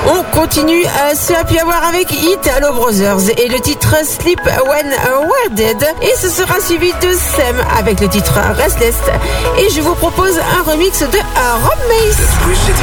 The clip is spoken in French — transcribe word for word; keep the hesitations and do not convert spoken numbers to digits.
On continue à se happy hour avec Italo Brothers et le titre Sleep When We're Dead. Et ce sera suivi de Sam avec le titre Restless. Et je vous propose un remix de Rob Mace.